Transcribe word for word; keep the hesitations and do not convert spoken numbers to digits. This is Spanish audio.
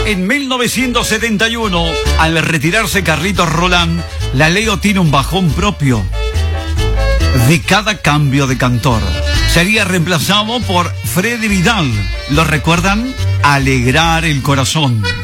En mil novecientos setenta y uno, al retirarse Carlitos Roland, la Leo tiene un bajón propio de cada cambio de cantor. Sería reemplazado por Freddy Vidal. ¿Lo recuerdan? Alegrar el corazón.